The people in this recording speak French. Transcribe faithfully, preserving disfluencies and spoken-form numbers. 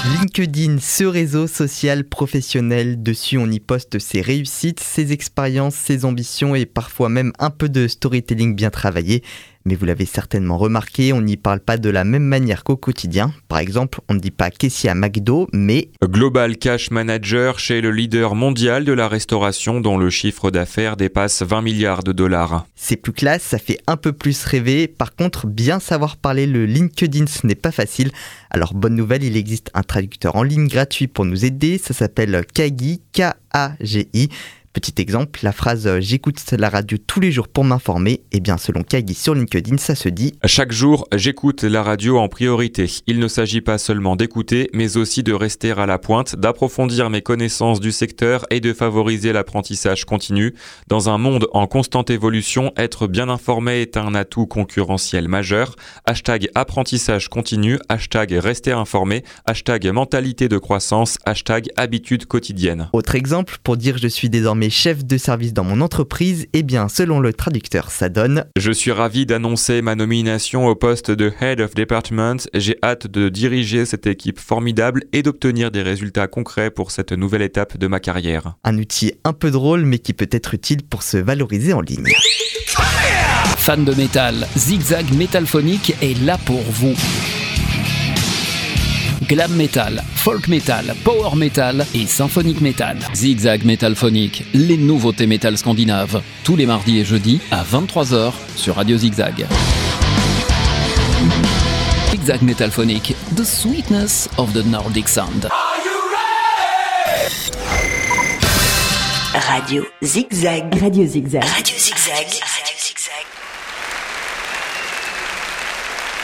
LinkedIn, ce réseau social professionnel, dessus on y poste ses réussites, ses expériences, ses ambitions et parfois même un peu de storytelling bien travaillé. Mais vous l'avez certainement remarqué, on n'y parle pas de la même manière qu'au quotidien. Par exemple, on ne dit pas caissier à McDo, mais Global Cash Manager chez le leader mondial de la restauration dont le chiffre d'affaires dépasse vingt milliards de dollars. C'est plus classe, ça fait un peu plus rêver. Par contre, bien savoir parler le LinkedIn, ce n'est pas facile. Alors bonne nouvelle, il existe un traducteur en ligne gratuit pour nous aider. Ça s'appelle Kagi, K A G I. Petit exemple, la phrase « j'écoute la radio tous les jours pour m'informer », eh bien selon Kagi sur LinkedIn, ça se dit « Chaque jour, j'écoute la radio en priorité. Il ne s'agit pas seulement d'écouter, mais aussi de rester à la pointe, d'approfondir mes connaissances du secteur et de favoriser l'apprentissage continu. Dans un monde en constante évolution, être bien informé est un atout concurrentiel majeur. Hashtag apprentissage continu, hashtag rester informé, hashtag mentalité de croissance, hashtag habitude quotidienne. » Autre exemple, pour dire « je suis désormais chef de service dans mon entreprise », eh bien selon le traducteur, ça donne « Je suis ravi d'annoncer ma nomination au poste de Head of Department. J'ai hâte de diriger cette équipe formidable et d'obtenir des résultats concrets pour cette nouvelle étape de ma carrière. » Un outil un peu drôle mais qui peut être utile pour se valoriser en ligne. Fan de métal, Zigzag Métalphonique est là pour vous. Glam metal, folk metal, power metal et symphonique metal. Zigzag Métalphonique, les nouveautés métal scandinaves. Tous les mardis et jeudis à vingt-trois heures sur Radio Zigzag. Zigzag Métalphonique, the sweetness of the Nordic sound. Radio Zigzag. Radio Zigzag. Radio Zigzag.